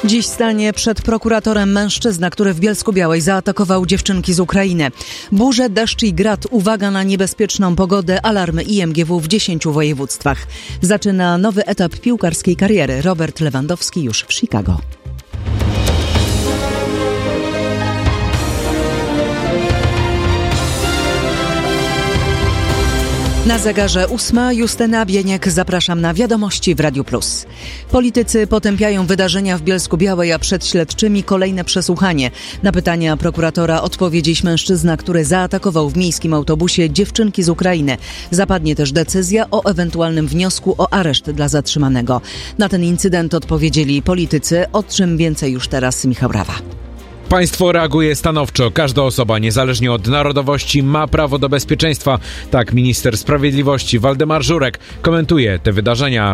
Dziś stanie przed prokuratorem mężczyzna, który w Bielsku-Białej zaatakował dziewczynki z Ukrainy. Burze, deszcz i grad, uwaga na niebezpieczną pogodę, alarmy IMGW w 10 województwach. Zaczyna nowy etap piłkarskiej kariery. Robert Lewandowski już w Chicago. Na zegarze 8. Justyna Bieniek. Zapraszam na Wiadomości w Radiu Plus. Politycy potępiają wydarzenia w Bielsku-Białej, a przed śledczymi kolejne przesłuchanie. Na pytania prokuratora odpowie dziś mężczyzna, który zaatakował w miejskim autobusie dziewczynki z Ukrainy. Zapadnie też decyzja o ewentualnym wniosku o areszt dla zatrzymanego. Na ten incydent odpowiedzieli politycy, o czym więcej już teraz Michał Rawa. Państwo reaguje stanowczo. Każda osoba, niezależnie od narodowości, ma prawo do bezpieczeństwa. Tak minister sprawiedliwości Waldemar Żurek komentuje te wydarzenia.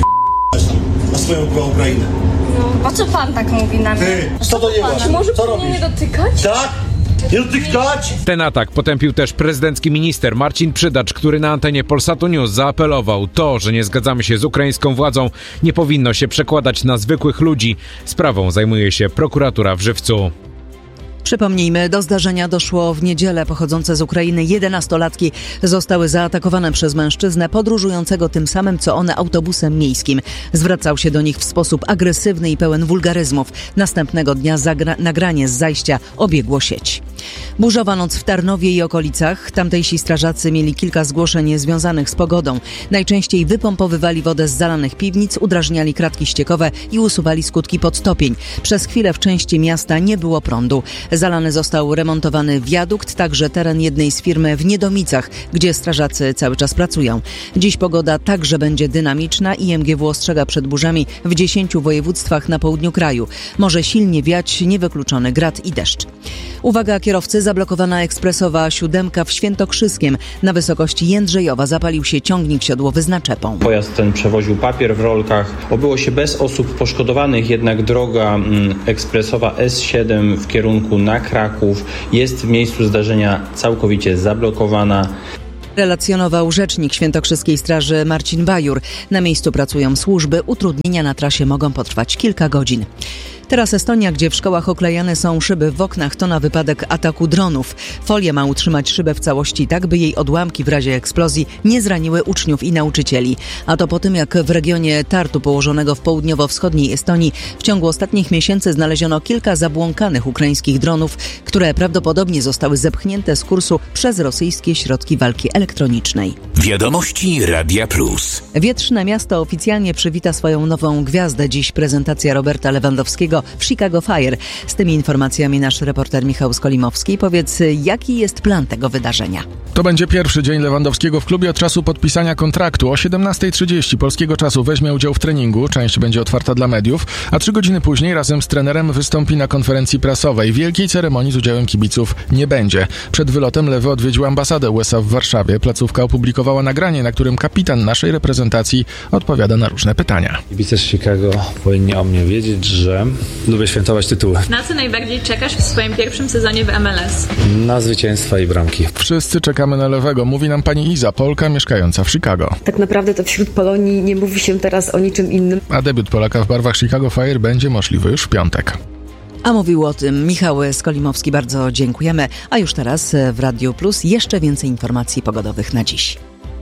Na swoją Ukrainę. No, po co pan tak mówi na mnie? Co to nie masz? Może co pan robisz? nie dotykać? Tak? Nie dotykać? Ten atak potępił też prezydencki minister Marcin Przydacz, który na antenie Polsatu News zaapelował: to, że nie zgadzamy się z ukraińską władzą, nie powinno się przekładać na zwykłych ludzi. Sprawą zajmuje się prokuratura w Żywcu. Przypomnijmy, do zdarzenia doszło w niedzielę. Pochodzące z Ukrainy 11-latki zostały zaatakowane przez mężczyznę podróżującego tym samym co one autobusem miejskim. Zwracał się do nich w sposób agresywny i pełen wulgaryzmów. Następnego dnia nagranie z zajścia obiegło sieć. Burzowa noc w Tarnowie i okolicach. Tamtejsi strażacy mieli kilka zgłoszeń związanych z pogodą. Najczęściej wypompowywali wodę z zalanych piwnic, udrażniali kratki ściekowe i usuwali skutki podtopień. Przez chwilę w części miasta nie było prądu. Zalany został remontowany wiadukt, także teren jednej z firm w Niedomicach, gdzie strażacy cały czas pracują. Dziś pogoda także będzie dynamiczna. IMGW ostrzega przed burzami w 10 województwach na południu kraju. Może silnie wiać, niewykluczony grad i deszcz. Uwaga kierowcy, zablokowana ekspresowa 7 w Świętokrzyskiem. Na wysokości Jędrzejowa zapalił się ciągnik siodłowy z naczepą. Pojazd ten przewoził papier w rolkach. Obyło się bez osób poszkodowanych, jednak droga ekspresowa S7 w kierunku na Kraków jest w miejscu zdarzenia całkowicie zablokowana. Relacjonował rzecznik Świętokrzyskiej Straży Marcin Bajur. Na miejscu pracują służby. Utrudnienia na trasie mogą potrwać kilka godzin. Teraz Estonia, gdzie w szkołach oklejane są szyby w oknach, to na wypadek ataku dronów. Folia ma utrzymać szybę w całości tak, by jej odłamki w razie eksplozji nie zraniły uczniów i nauczycieli. A to po tym, jak w regionie Tartu, położonego w południowo-wschodniej Estonii, w ciągu ostatnich miesięcy znaleziono kilka zabłąkanych ukraińskich dronów, które prawdopodobnie zostały zepchnięte z kursu przez rosyjskie środki walki elektronicznej. Wiadomości Radia Plus. Wietrzne miasto oficjalnie przywita swoją nową gwiazdę. Dziś prezentacja Roberta Lewandowskiego w Chicago Fire. Z tymi informacjami nasz reporter Michał Skolimowski. Powiedz, jaki jest plan tego wydarzenia? To będzie pierwszy dzień Lewandowskiego w klubie od czasu podpisania kontraktu. O 17:30 polskiego czasu weźmie udział w treningu, część będzie otwarta dla mediów, a 3 godziny później razem z trenerem wystąpi na konferencji prasowej. Wielkiej ceremonii z udziałem kibiców nie będzie. Przed wylotem Lewy odwiedził ambasadę USA w Warszawie. Placówka opublikowała nagranie, na którym kapitan naszej reprezentacji odpowiada na różne pytania. Kibice z Chicago powinni o mnie wiedzieć, że lubię świętować tytuły. Na co najbardziej czekasz w swoim pierwszym sezonie w MLS? Na zwycięstwa i bramki. Wszyscy czekamy na Lewego, mówi nam pani Iza, Polka mieszkająca w Chicago. Tak naprawdę to wśród Polonii nie mówi się teraz o niczym innym. A debiut Polaka w barwach Chicago Fire będzie możliwy już w piątek. A mówił o tym Michał Skolimowski. Bardzo dziękujemy. A już teraz w Radiu Plus jeszcze więcej informacji pogodowych na dziś.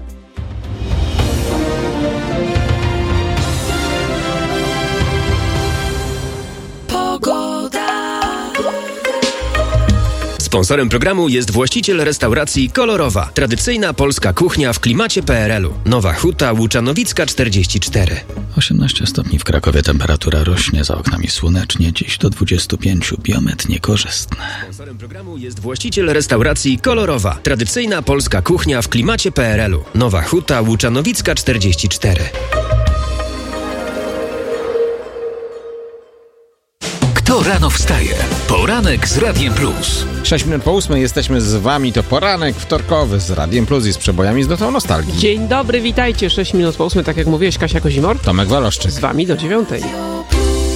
Sponsorem programu jest właściciel restauracji Kolorowa. Tradycyjna polska kuchnia w klimacie PRL-u. Nowa Huta Łuczanowicka 44. 18 stopni w Krakowie, temperatura rośnie, za oknami słonecznie, dziś do 25, biometr niekorzystny. Sponsorem programu jest właściciel restauracji Kolorowa. Tradycyjna polska kuchnia w klimacie PRL-u. Nowa Huta Łuczanowicka 44. Kto rano wstaje? Poranek z Radiem Plus. 6 minut po 8 jesteśmy z wami. To poranek wtorkowy z Radiem Plus i z przebojami z dotą nostalgii. Dzień dobry, witajcie. 6 minut po 8, tak jak mówiłeś, Kasia Kozimor. Tomek Waloszczyk. Z wami do 9.